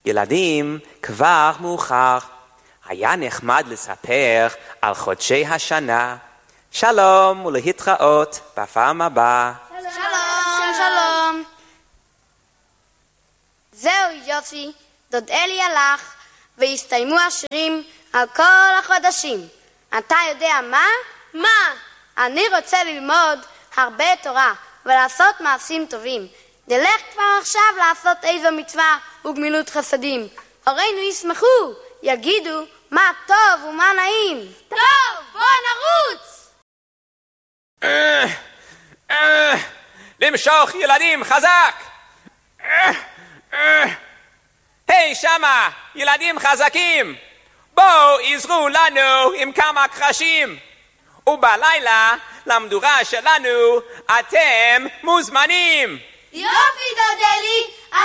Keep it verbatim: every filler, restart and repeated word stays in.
ילדים, כבר מאוחר. היה נחמד לספר על חודשי השנה. שלום ולהתראות בפעם הבאה. שלום. שלום. שלום. זהו יופי, דוד אלי הלך, והסתיימו השירים על כל החודשים. אתה יודע מה? מה? אני רוצה ללמוד הרבה תורה ולעשות מעשים טובים. נלך כבר עכשיו לעשות איזו מצווה וגמילות חסדים. הורינו ישמחו, יגידו מה טוב ומה נעים. טוב, בוא נרוץ! למשוך ילדים חזק! היי שמה, ילדים חזקים! בואו עזרו לנו עם כמה קרשים! ובלילה למדורה שלנו אתם מוזמנים! יופי דוד אלי,